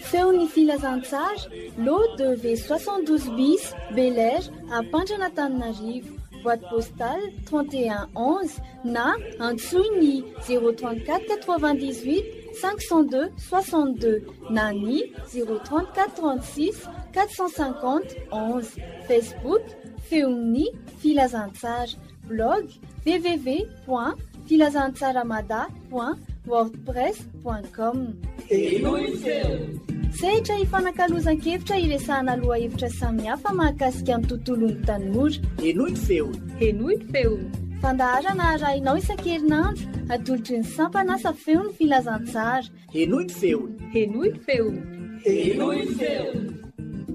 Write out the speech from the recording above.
Feony filazantsara, lot de V72 bis, Belège, à Panjanatananarivo. Boîte postale 3111 na Antsouini 034 98 502 62 Nani 034 36 450 11 Facebook Feony filazantsara, blog www.filazantsaramada.wordpress.com. Sehatra hifanankalozan-kevitra iresahana aloha hevitra samihafa mahakasika ny tontolon'ny tanora. Henoy feony. Fandaharana arahinao isan-kerinandro atolotry ny sampanasa feony filazantsara. Henoy feony.